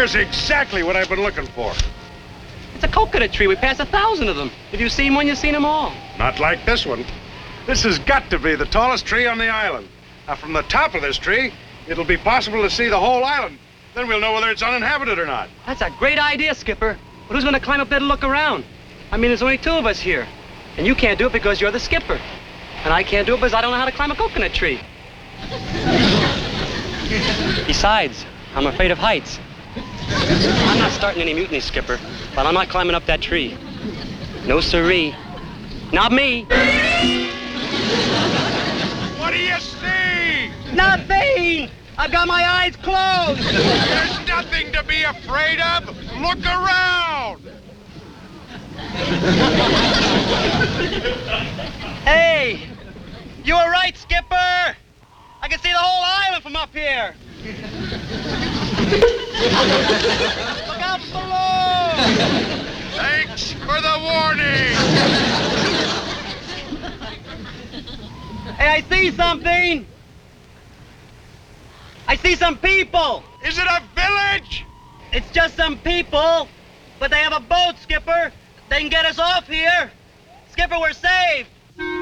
Here's exactly what I've been looking for. It's a coconut tree. We passed 1,000 of them. If you've seen one, you've seen them all. Not like this one. This has got to be the tallest tree on the island. Now, from the top of this tree, it'll be possible to see the whole island. Then we'll know whether it's uninhabited or not. That's a great idea, Skipper. But who's going to climb up there to look around? I mean, there's only 2 of us here. And you can't do it because you're the skipper. And I can't do it because I don't know how to climb a coconut tree. Besides, I'm afraid of heights. I'm not starting any mutiny, Skipper, but I'm not climbing up that tree. No siree. Not me. What do you see? Nothing! I've got my eyes closed. There's nothing to be afraid of. Look around. Hey, you were right, Skipper. I can see the whole island from up here. Look out below. Thanks for the warning. Hey, I see something. I see some people. Is it a village? It's just some people, but they have a boat, Skipper. They can get us off here. Skipper, we're saved.